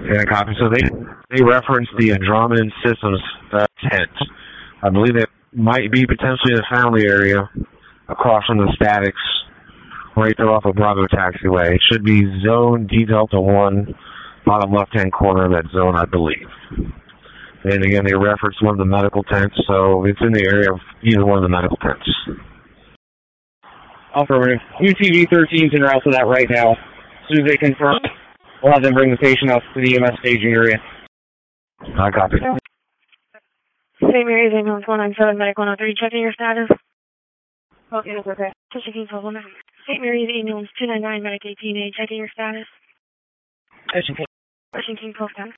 Yeah, copy. So they referenced the Andromedan Systems tent. I believe it might be potentially in the family area across from the Statics, right there off of Bravo Taxiway. It should be Zone D Delta 1, bottom left-hand corner of that zone, I believe. And again, they referenced one of the medical tents, so it's in the area of either one of the medical tents. Affirmative. UTV 13's en route to that right now. As soon as they confirm, we'll have them bring the patient up to the EMS staging area. I copy. St. Mary's Ambulance 197, Medic 103, checking your status. Okay, that's okay. Checking St. Mary's Ambulance 299, Medic 18A, checking your status. Ocean King 1210.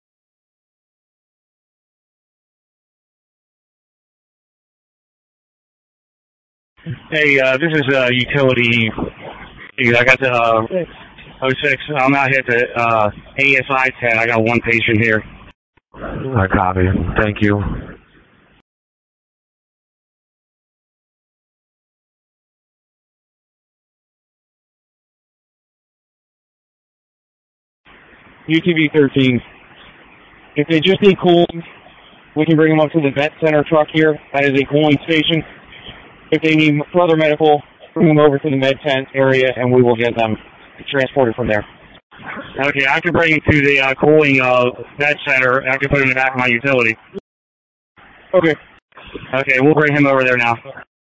Hey, this is utility. I got the 06. I'm out here at the ASI 10. I got one patient here. I copy. Thank you. UTV 13. If they just need cooling, we can bring them up to the vet center truck here. That is a cooling station. If they need further medical, bring them over to the med tent area, and we will get them transported from there. Okay, I can bring them to the cooling vet center. I can put them in the back of my utility. Okay. Okay, we'll bring him over there now.